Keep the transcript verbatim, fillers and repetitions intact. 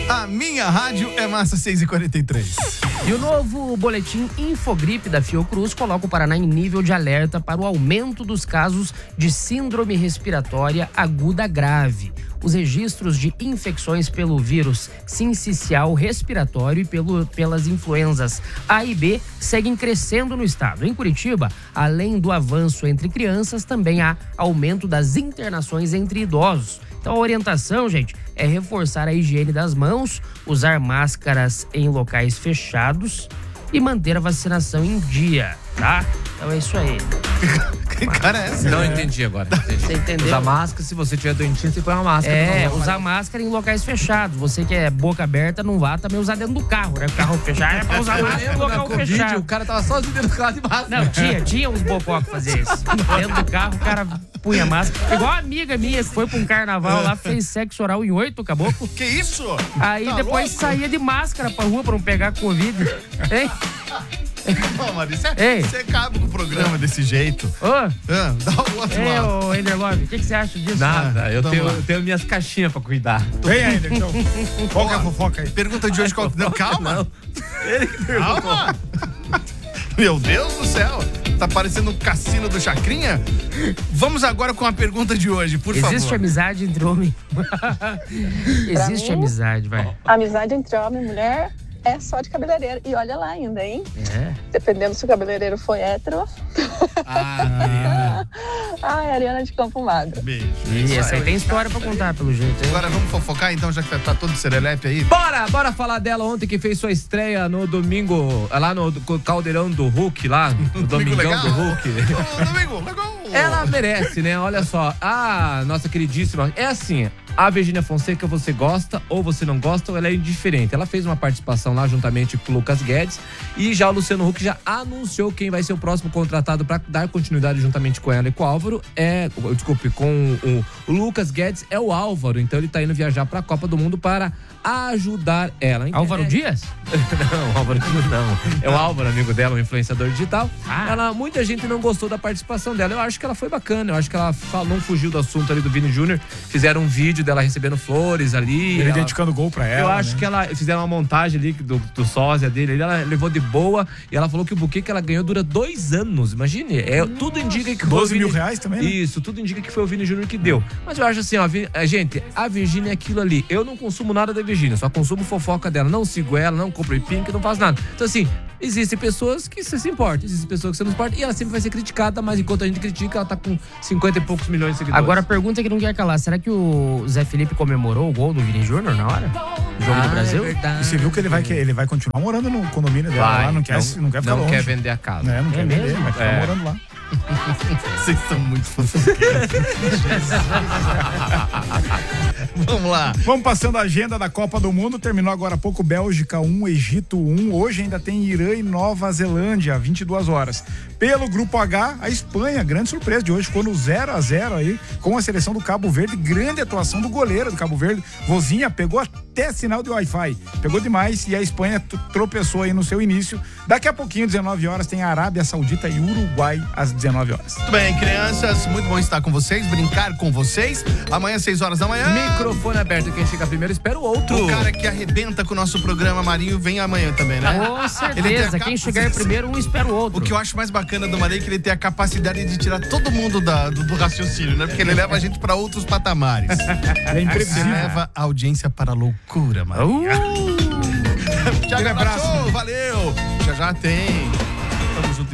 A minha rádio é massa seis e quarenta e três. E o novo boletim Infogripe da Fiocruz coloca o Paraná em nível de alerta para o aumento dos casos de síndrome respiratória aguda grave. Os registros de infecções pelo vírus sincicial respiratório e pelo, pelas influenzas A e B seguem crescendo no estado. Em Curitiba, além do avanço entre crianças, também há aumento das internações entre idosos. Então a orientação, gente, é reforçar a higiene das mãos, usar máscaras em locais fechados e manter a vacinação em dia, tá? Então é isso aí. Que cara é esse? Não entendi agora. Entendi. Você entendeu? Usar máscara, se você tiver doentinho, você põe uma máscara. É, não, usar não, máscara em locais fechados. Você que é boca aberta, não vá também usar dentro do carro, né? O carro fechado é pra usar máscara em local Covid, fechado. o cara tava sozinho dentro do carro de máscara. Não, tinha, tinha uns bocó que fazia isso. Dentro do carro, o cara punha máscara. Igual a amiga minha que foi pra um carnaval lá, fez sexo oral em oito, caboclo. Que isso? Aí Tá depois louco? saía de máscara pra rua pra não pegar Covid. Hein? Não, mano, isso é, Ei. você acaba com o programa desse jeito. Ô, Ah, dá o outro ei, lado. ô, Ender Love, o que, que você acha disso? Nada, eu Vamos tenho, lá. eu tenho minhas caixinhas pra cuidar. Vem ainda, então. Qual que é a fofoca aí? Pergunta de hoje qual... Não, calma. Ele que perguntou. Calma. Meu Deus do céu. Tá parecendo um cassino do Chacrinha? Vamos agora com a pergunta de hoje, por favor. Existe amizade entre homem? Existe mim? amizade, vai. A amizade entre homem e mulher é só de cabeleireiro. E olha lá ainda, hein? É. Dependendo se o cabeleireiro foi hétero. Ah, Ai, Ariana de Campo Magro. Beijo. E essa aí tem história pra contar, pelo jeito, hein? Agora vamos fofocar então, já que tá todo serelepe aí. Bora, bora falar dela ontem que fez sua estreia no domingo, lá no Caldeirão do Hulk, lá, no Domingão legal. do Hulk. Ô, Domingo, legal. Ela merece, né? Olha só, a nossa queridíssima, é assim, a Virgínia Fonseca você gosta ou você não gosta ou ela é indiferente. Ela fez uma participação lá juntamente com o Lucas Guedes e já o Luciano Huck já anunciou quem vai ser o próximo contratado para dar continuidade juntamente com ela e com o Álvaro. É, desculpe, com o, o Lucas Guedes é o Álvaro, então ele tá indo viajar para a Copa do Mundo para ajudar ela. Álvaro Dias? Não, Álvaro Dias não. É o Álvaro, amigo dela, um influenciador digital. Ah. Ela, muita gente não gostou da participação dela. Eu acho que ela foi bacana. Eu acho que ela falou, não fugiu do assunto ali do Vini Júnior. Fizeram um vídeo dela recebendo flores ali. Ele ela, dedicando gol pra ela. eu acho né? que ela fizeram uma montagem ali do, do sósia dele. Ela levou de boa e ela falou que o buquê que ela ganhou dura dois anos. Imagine. É, tudo indica que foi o doze Vini- mil reais também, né? Isso, tudo indica que foi o Vini Júnior que deu. Mas eu acho assim, ó, Vi- eh, gente, a Virgínia é aquilo ali. Eu não consumo nada da Virgínia, só consumo fofoca dela. Não sigo ela, não compro pink, não faço nada. Então, assim, existem pessoas que você se importa, existem pessoas que você não se importa, e ela sempre vai ser criticada, mas enquanto a gente critica, ela tá com cinquenta e poucos milhões de seguidores. Agora a pergunta que não quer calar, será que o Zé Felipe comemorou o gol do Vini Júnior na hora? O jogo Ah, do Brasil? É verdade. E você viu que ele vai, que ele vai continuar morando no condomínio dela Vai, lá, não quer, não, quer ficar não longe. quer vender a casa. Né? Não É quer vender, mesmo? vai ficar É. morando lá. Vocês são muito fofoqueiros. Vamos lá. Vamos passando a agenda da Copa do Mundo. Terminou agora há pouco Bélgica um, Egito um. Hoje ainda tem Irã e Nova Zelândia, vinte e duas horas. Pelo grupo H, a Espanha, grande surpresa de hoje, ficou no zero a zero aí com a seleção do Cabo Verde. Grande atuação do goleiro do Cabo Verde. Vozinha pegou até sinal de Wi-Fi. Pegou demais e a Espanha t- tropeçou aí no seu início. Daqui a pouquinho, dezenove horas, tem Arábia Saudita e Uruguai às dezenove horas. Muito bem, crianças, muito bom estar com vocês, brincar com vocês. Amanhã, seis horas da manhã. Microfone aberto, quem chega primeiro espera o outro. O cara que arrebenta com o nosso programa, Marinho, vem amanhã também, né? Com Ele certeza, tem a quem capa- chegar primeiro, um espera o outro. O que eu acho mais bacana do Marinho é que ele tem a capacidade de tirar todo mundo da- do, do raciocínio, né? Porque ele leva a gente pra outros patamares. Ele é Você imprevisível. leva a audiência para a loucura, Marinho. Uh! Tchau, abraço. Valeu. Já já tem